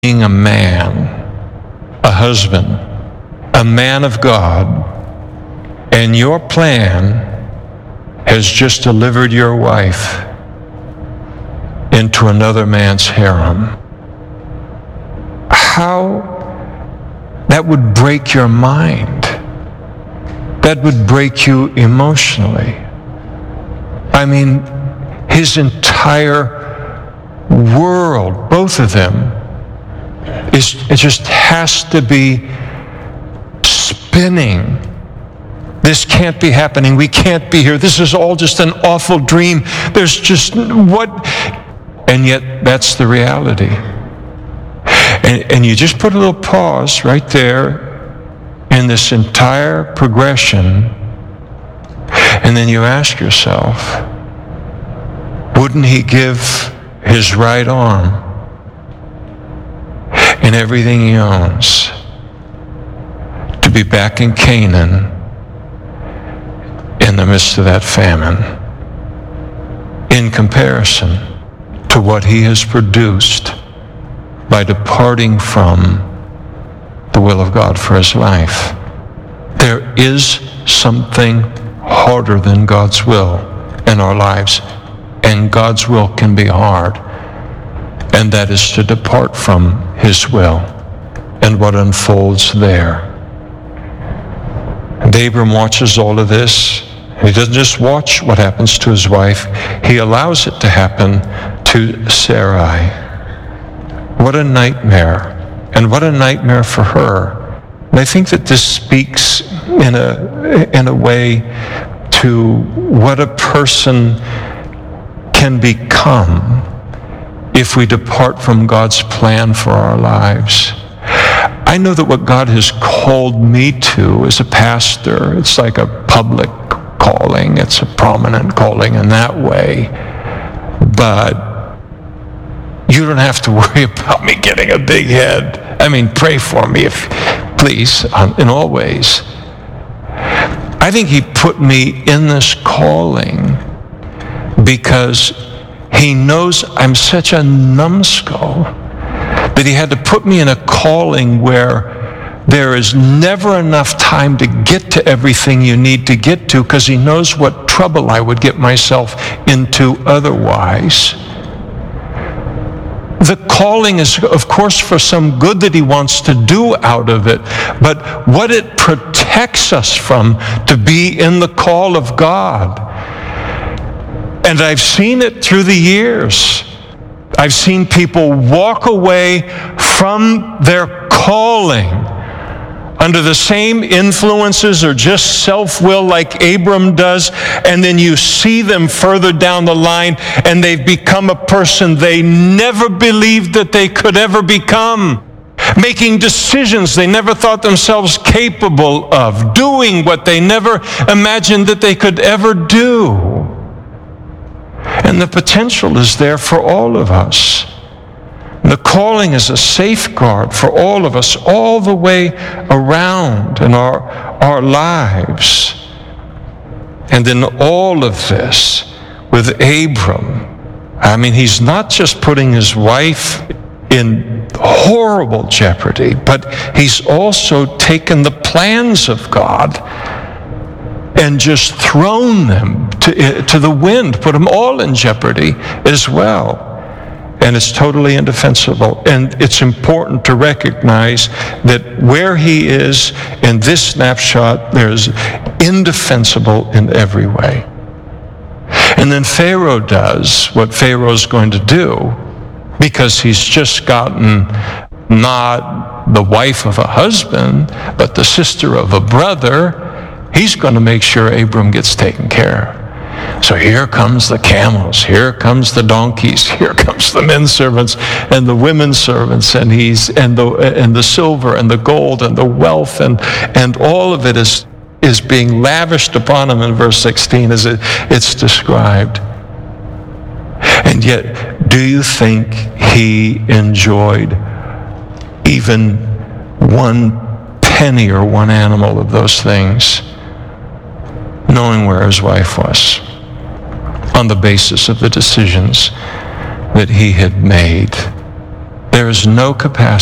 being a man, a husband, a man of God, and your plan has just delivered your wife into another man's harem. How that would break your mind. That would break you emotionally. I mean, his entire world, both of them, it just has to be spinning. This can't be happening. We can't be here. This is all just an awful dream. There's just what? And yet, that's the reality. And you just put a little pause right there in this entire progression, and then you ask yourself, wouldn't he give his right arm and everything he owns to be back in Canaan in the midst of that famine, in comparison to what he has produced by departing from the will of God for his life? There is something harder than God's will in our lives, and God's will can be hard, and that is to depart from his will and what unfolds there. And Abram watches all of this. He doesn't just watch what happens to his wife, he allows it to happen to Sarai. What a nightmare, and what a nightmare for her. And I think that this speaks in a way to what a person can become if we depart from God's plan for our lives. I know that what God has called me to as a pastor, it's like a public calling. It's a prominent calling in that way. But you don't have to worry about me getting a big head. I mean, pray for me, if please, in all ways. I think he put me in this calling because he knows I'm such a numbskull that he had to put me in a calling where there is never enough time to get to everything you need to get to, because he knows what trouble I would get myself into otherwise. The calling is, of course, for some good that he wants to do out of it, but what it protects us from to be in the call of God. And I've seen it through the years. I've seen people walk away from their calling under the same influences or just self-will like Abram does, and then you see them further down the line and they've become a person they never believed that they could ever become, making decisions they never thought themselves capable of, doing what they never imagined that they could ever do. And the potential is there for all of us. The calling is a safeguard for all of us, all the way around in our lives. And in all of this, with Abram, I mean, he's not just putting his wife in horrible jeopardy, but he's also taken the plans of God and just thrown them to the wind, put them all in jeopardy as well. And it's totally indefensible. And it's important to recognize that where he is in this snapshot, there's indefensible in every way. And then Pharaoh does what Pharaoh's going to do, because he's just gotten not the wife of a husband, but the sister of a brother. He's going to make sure Abram gets taken care of. So here comes the camels, here comes the donkeys, here comes the men servants and the women servants, and the silver and the gold and the wealth and all of it is being lavished upon him in verse 16 as it's described. And yet, do you think he enjoyed even one penny or one animal of those things, knowing where his wife was, on the basis of the decisions that he had made? there is no capacity